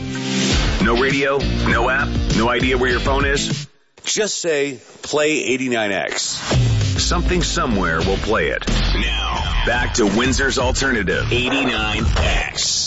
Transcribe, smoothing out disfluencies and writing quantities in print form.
No radio, no app, no idea where your phone is? Just say, play 89X. Something somewhere will play it. Now, back to Windsor's Alternative, 89X.